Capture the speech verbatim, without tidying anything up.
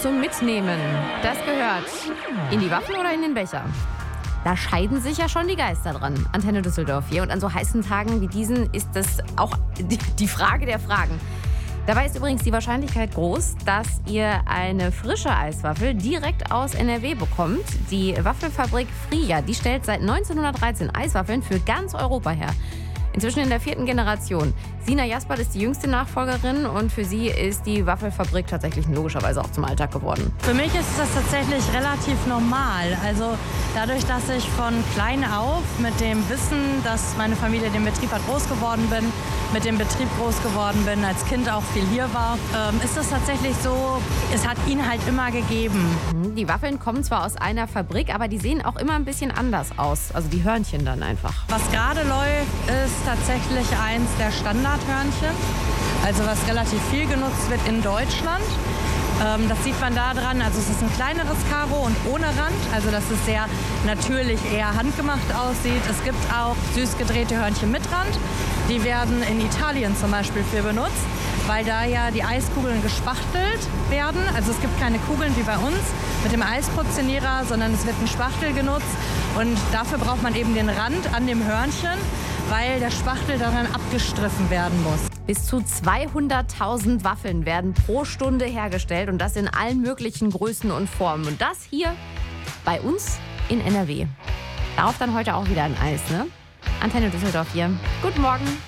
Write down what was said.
zum Mitnehmen. Das gehört in die Waffel oder in den Becher? Da scheiden sich ja schon die Geister dran. Antenne Düsseldorf hier. Und an so heißen Tagen wie diesen ist das auch die Frage der Fragen. Dabei ist übrigens die Wahrscheinlichkeit groß, dass ihr eine frische Eiswaffel direkt aus N R W bekommt. Die Waffelfabrik Fria, die stellt seit neunzehnhundertdreizehn Eiswaffeln für ganz Europa her. Inzwischen in der vierten Generation. Sina Jaspert ist die jüngste Nachfolgerin und für sie ist die Waffelfabrik tatsächlich logischerweise auch zum Alltag geworden. Für mich ist das tatsächlich relativ normal. Also dadurch, dass ich von klein auf mit dem Wissen, dass meine Familie den Betrieb hat, groß geworden bin, mit dem Betrieb groß geworden bin, als Kind auch viel hier war, ähm, ist es tatsächlich so, es hat ihn halt immer gegeben. Die Waffeln kommen zwar aus einer Fabrik, aber die sehen auch immer ein bisschen anders aus. Also die Hörnchen dann einfach. Was gerade läuft, ist tatsächlich eins der Standardhörnchen, also was relativ viel genutzt wird in Deutschland. Ähm, das sieht man da dran, also es ist ein kleineres Karo und ohne Rand, also dass es sehr natürlich eher handgemacht aussieht. Es gibt auch süß gedrehte Hörnchen mit Rand, die werden in Italien zum Beispiel für benutzt, weil da ja die Eiskugeln gespachtelt werden. Also es gibt keine Kugeln wie bei uns mit dem Eisportionierer, sondern es wird ein Spachtel genutzt und dafür braucht man eben den Rand an dem Hörnchen, weil der Spachtel daran abgestriffen werden muss. Bis zu zweihunderttausend Waffeln werden pro Stunde hergestellt und das in allen möglichen Größen und Formen. Und das hier bei uns in N R W. Darauf dann heute auch wieder ein Eis, ne? Antenne Düsseldorf hier. Guten Morgen.